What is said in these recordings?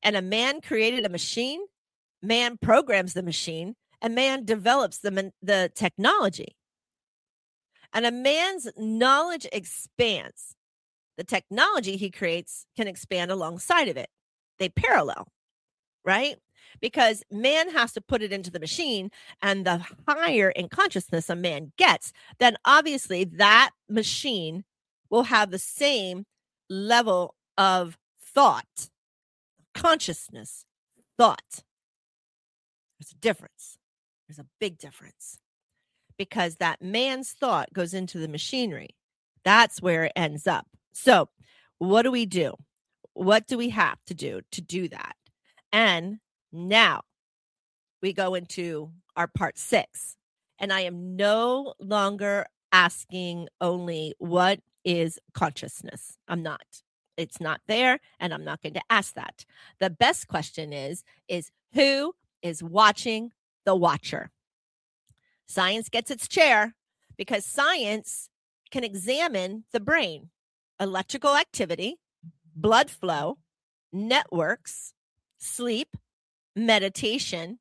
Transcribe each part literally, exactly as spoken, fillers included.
And a man created a machine, man programs the machine, and man develops the, the technology. And a man's knowledge expands. The technology he creates can expand alongside of it. They parallel, right? Because man has to put it into the machine, and the higher in consciousness a man gets, then obviously that machine will have the same level of thought, consciousness, thought. There's a difference. There's a big difference, because that man's thought goes into the machinery. That's where it ends up. So what do we do? What do we have to do to do that? And now we go into our part six, and I am no longer asking only what is consciousness. I'm not. It's not there, and I'm not going to ask that. The best question is, is who is watching the watcher? Science gets its chair because science can examine the brain, electrical activity, blood flow, networks, sleep, meditation,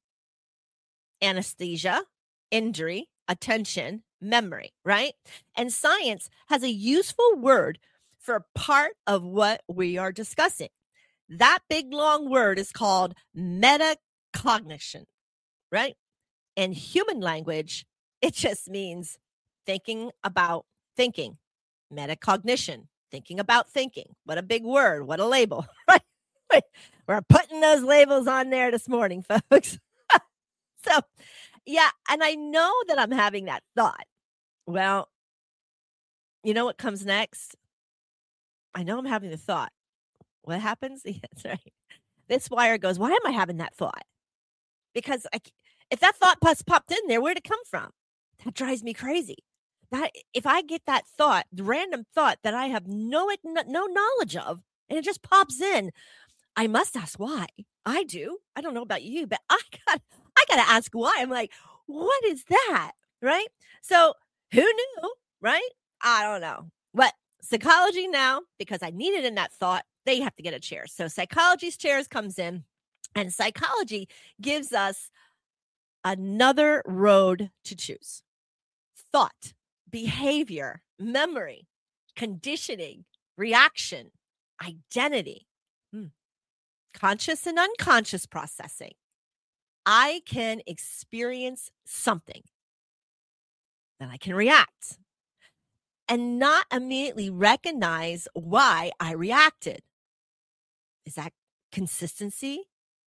anesthesia, injury, attention, memory, right? And science has a useful word for part of what we are discussing. That big long word is called metacognition, right? In human language, it just means thinking about thinking. Metacognition, thinking about thinking. What a big word. What a label, right? We're putting those labels on there this morning, folks. So, yeah, and I know that I'm having that thought. Well, you know what comes next? I know I'm having the thought. What happens? Yeah, that's right. This wire goes, why am I having that thought? Because I, if that thought popped in there, where'd it come from? That drives me crazy. That if I get that thought, the random thought that I have no no knowledge of, and it just pops in, I must ask why. I do. I don't know about you, but I got I got to ask why. I'm like, what is that? Right? So who knew? Right? I don't know. But psychology now, because I need it in that thought, they have to get a chair. So psychology's chairs comes in, and psychology gives us another road to choose. Thought, behavior, memory, conditioning, reaction, identity, hmm. conscious and unconscious processing. I can experience something, then I can react and not immediately recognize why I reacted. Is that consistency?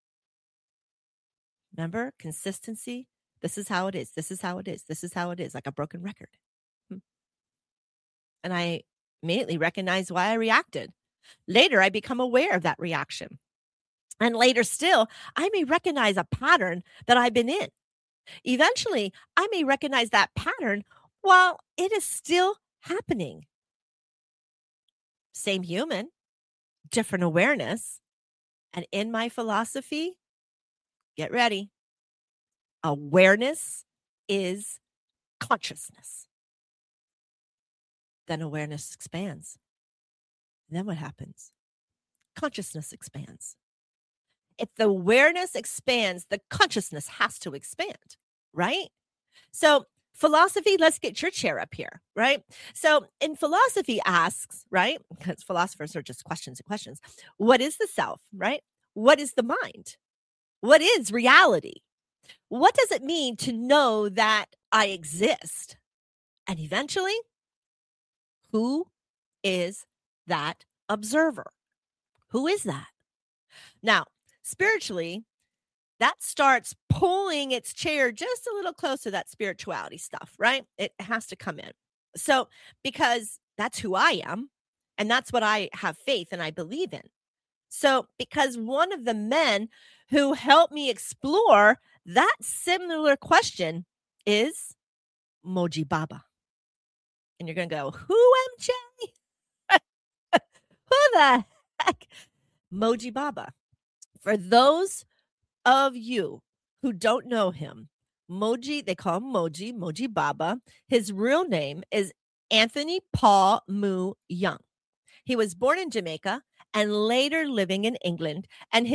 Remember, consistency? This is how it is. This is how it is. This is how it is, like a broken record. Hmm. And I immediately recognize why I reacted. Later, I become aware of that reaction. And later still, I may recognize a pattern that I've been in. Eventually, I may recognize that pattern while it is still happening. Same human, different awareness. And in my philosophy, get ready. Awareness is consciousness. Then awareness expands. And then what happens? Consciousness expands. If the awareness expands, the consciousness has to expand, right? So philosophy, let's get your chair up here, right? So in philosophy asks, right? Because philosophers are just questions and questions. What is the self, right? What is the mind? What is reality? What does it mean to know that I exist? And eventually, who is that observer? Who is that? Now, spiritually, that starts pulling its chair just a little closer to that spirituality stuff, right? It has to come in. So, because that's who I am, and that's what I have faith and I believe in. So, because one of the men who helped me explore that similar question is Moji Baba. And you're going to go, who, M J? Who the heck? Moji Baba. For those of you who don't know him, Moji, they call him Moji, Moji Baba. His real name is Anthony Paul Moo Young. He was born in Jamaica and later living in England, and his